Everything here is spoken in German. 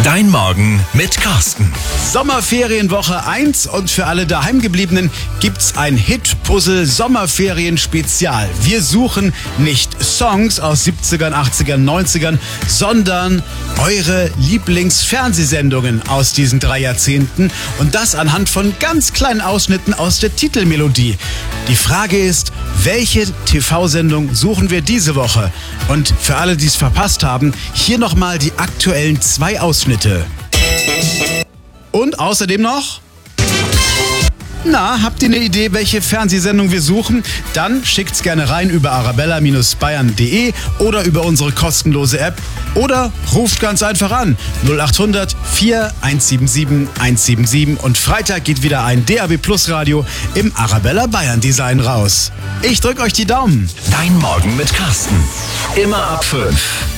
Dein Morgen mit Carsten. Sommerferienwoche 1 und für alle Daheimgebliebenen gibt's ein Hit-Puzzle Sommerferien-Spezial. Wir suchen nicht Songs aus 70ern, 80ern, 90ern, sondern eure Lieblingsfernsehsendungen aus diesen 3 Jahrzehnten und das anhand von ganz kleinen Ausschnitten aus der Titelmelodie. Die Frage ist, welche TV-Sendung suchen wir diese Woche? Und für alle, die es verpasst haben, hier nochmal die aktuellen 2 Ausschnitte. Und außerdem noch... Na, habt ihr eine Idee, welche Fernsehsendung wir suchen? Dann schickt's gerne rein über arabella-bayern.de oder über unsere kostenlose App oder ruft ganz einfach an 0800 4177 177 und Freitag geht wieder ein DAB Plus Radio im Arabella Bayern Design raus. Ich drück euch die Daumen. Dein Morgen mit Carsten. Immer ab 5.